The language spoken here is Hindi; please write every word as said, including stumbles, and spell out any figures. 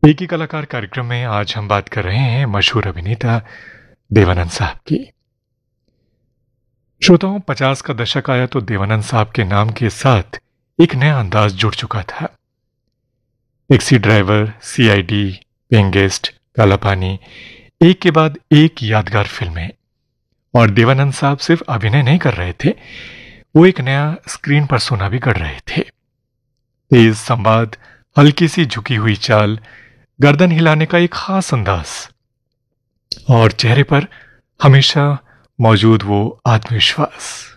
एक ही कलाकार कार्यक्रम में आज हम बात कर रहे हैं मशहूर अभिनेता देवानंद साहब की। श्रोताओं, पचास का दशक आया तो देवानंद साहब के नाम के साथ एक नया अंदाज जुड़ चुका था। Taxi driver, CID, paying guest, काला पानी, एक के बाद एक यादगार फिल्में। और देवानंद साहब सिर्फ अभिनय नहीं कर रहे थे, वो एक नया स्क्रीन पर सोना भी गढ़ रहे थे। तेज संवाद, हल्की सी झुकी हुई चाल, गर्दन हिलाने का एक खास अंदाज और चेहरे पर हमेशा मौजूद वो आत्मविश्वास।